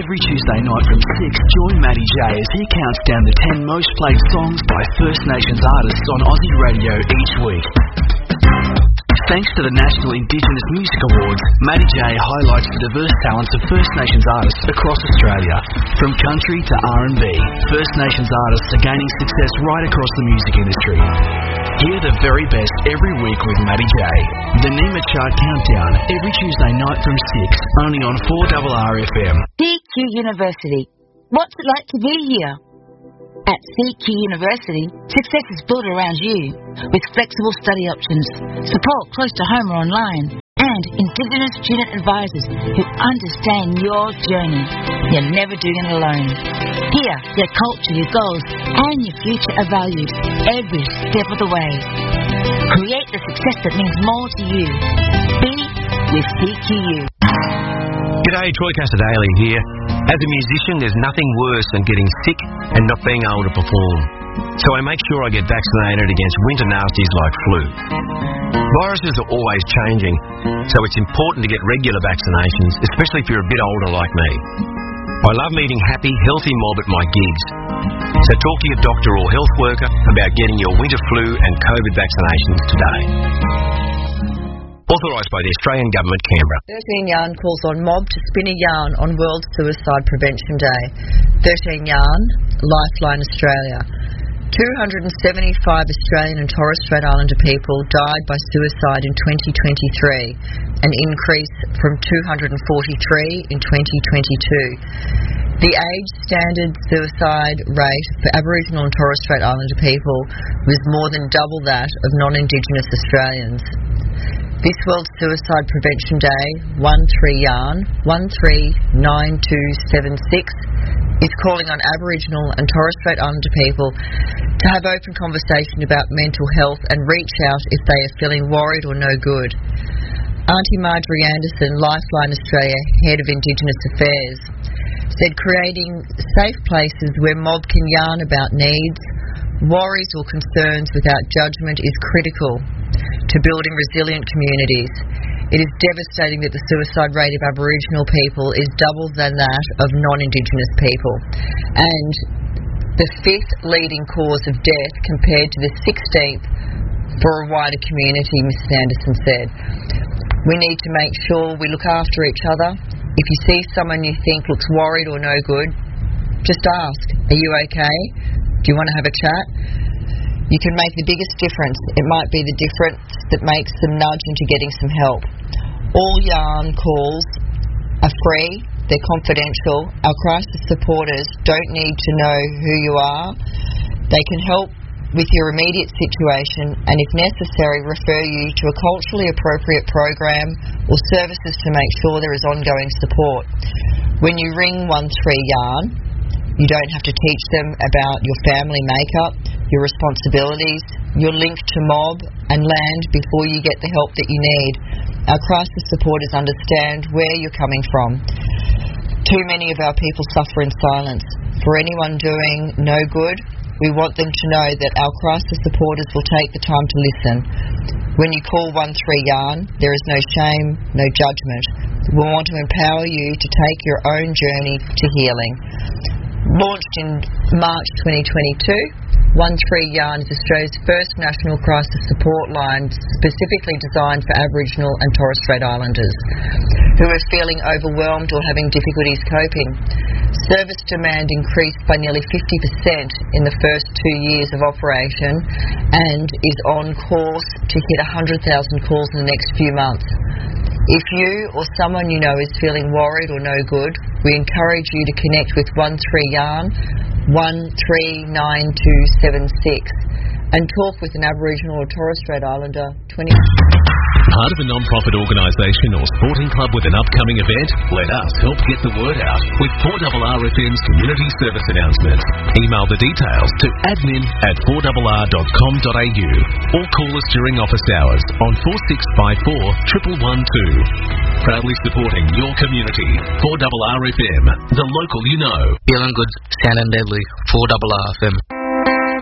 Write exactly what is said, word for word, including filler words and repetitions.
Every Tuesday night from six, join Matty J as he counts down the ten most played songs by First Nations artists on Aussie radio each week. Thanks to the National Indigenous Music Awards, Matty J highlights the diverse talents of First Nations artists across Australia. From country to R and B, First Nations artists are gaining success right across the music industry. Hear the very best every week with Matty J. The Nima Chart Countdown, every Tuesday night from six, only on four R R F M. C Q University. What's it like to be here? At C Q University, success is built around you, with flexible study options, support close to home or online, and Indigenous student advisors who understand your journey. You're never doing it alone. Here, your culture, your goals, and your future are valued every step of the way. Create the success that means more to you. Be with C Q U. G'day, Troy Casadale here. As a musician, there's nothing worse than getting sick and not being able to perform. So I make sure I get vaccinated against winter nasties like flu. Viruses are always changing, so it's important to get regular vaccinations, especially if you're a bit older like me. I love meeting happy, healthy mob at my gigs. So talk to your doctor or health worker about getting your winter flu and COVID vaccinations today. Authorised by the Australian Government, Canberra. thirteen Yarn calls on mob to spin a yarn on World Suicide Prevention Day. thirteen Yarn, Lifeline Australia. two hundred seventy-five Australian and Torres Strait Islander people died by suicide in twenty twenty-three, an increase from two hundred forty-three in twenty twenty-two. The age standard suicide rate for Aboriginal and Torres Strait Islander people was more than double that of non-Indigenous Australians. This World Suicide Prevention Day, one three Yarn, one three nine two seven six, is calling on Aboriginal and Torres Strait Islander people to have open conversation about mental health and reach out if they are feeling worried or no good. Auntie Marjorie Anderson, Lifeline Australia, Head of Indigenous Affairs, said creating safe places where mob can yarn about needs, worries or concerns without judgment is critical to building resilient communities. It is devastating that the suicide rate of Aboriginal people is double than that of non-Indigenous people, and the fifth leading cause of death compared to the sixteenth for a wider community, Missus Anderson said. We need to make sure we look after each other. If you see someone you think looks worried or no good, just ask, are you okay? Do you want to have a chat? You can make the biggest difference. It might be the difference that makes them nudge into getting some help. All yarn calls are free, they're confidential. Our crisis supporters don't need to know who you are. They can help with your immediate situation and, if necessary, refer you to a culturally appropriate program or services to make sure there is ongoing support. When you ring one three Yarn, you don't have to teach them about your family makeup, your responsibilities, your link to mob and land before you get the help that you need. Our crisis supporters understand where you're coming from. Too many of our people suffer in silence. For anyone doing no good, we want them to know that our crisis supporters will take the time to listen. When you call one three Yarn, there is no shame, no judgment. We want to empower you to take your own journey to healing. Launched in March twenty twenty-two, one three Yarn is Australia's first national crisis support line specifically designed for Aboriginal and Torres Strait Islanders who are feeling overwhelmed or having difficulties coping. Service demand increased by nearly fifty percent in the first two years of operation and is on course to hit one hundred thousand calls in the next few months. If you or someone you know is feeling worried or no good, we encourage you to connect with one three Yarn, one three nine two seven six, and talk with an Aboriginal or Torres Strait Islander twenty. Part of a non-profit organisation or sporting club with an upcoming event? Let us help get the word out with four R R F M's community service announcements. Email the details to admin at four R R dot com dot a u or call us during office hours on four six five four, one one one two. Proudly supporting your community. four R R F M, the local you know. Feeling good, Shannon Deadly, four R R F M.